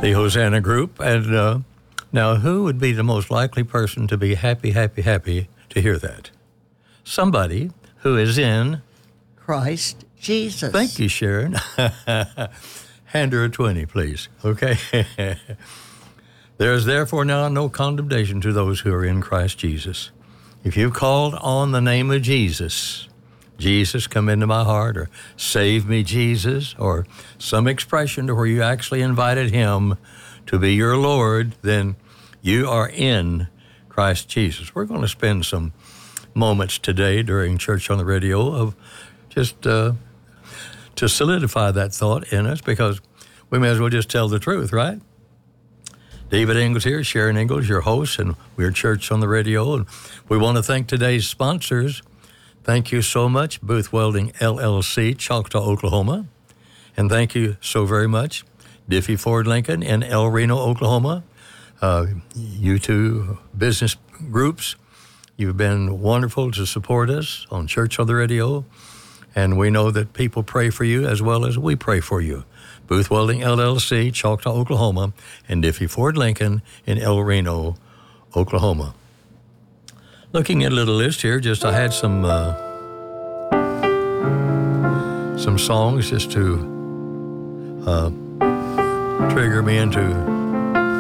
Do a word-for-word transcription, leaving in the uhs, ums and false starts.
the Hosanna group. And uh, now, who would be the most likely person to be happy, happy, happy to hear that? Somebody who is in Christ Jesus. Thank you, Sharon. Hand her a twenty, please. Okay. There is therefore now no condemnation to those who are in Christ Jesus. If you've called on the name of Jesus, Jesus, come into my heart, or save me, Jesus, or some expression to where you actually invited him to be your Lord, then you are in Christ Jesus. We're going to spend some moments today during Church on the Radio of just uh, to solidify that thought in us, because we may as well just tell the truth, right? David Ingles here, Sharon Ingles, your host, and we're Church on the Radio, and we want to thank today's sponsors. Thank you so much, Booth Welding, L L C, Choctaw, Oklahoma. And thank you so very much, Diffie Ford Lincoln in El Reno, Oklahoma. Uh, you two business groups, you've been wonderful to support us on Church on the Radio. And we know that people pray for you as well as we pray for you. Booth Welding, L L C, Choctaw, Oklahoma, and Diffie Ford Lincoln in El Reno, Oklahoma. Looking at a little list here, just I had some uh, some songs just to uh, trigger me into